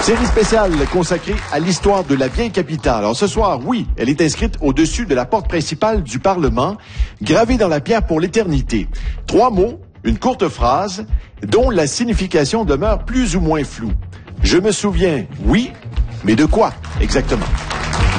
Série spéciale consacrée à l'histoire de la vieille capitale. Alors ce soir, oui, elle est inscrite au-dessus de la porte principale du Parlement, gravée dans la pierre pour l'éternité. 3 mots, une courte phrase, dont la signification demeure plus ou moins floue. Je me souviens, oui, mais de quoi exactement?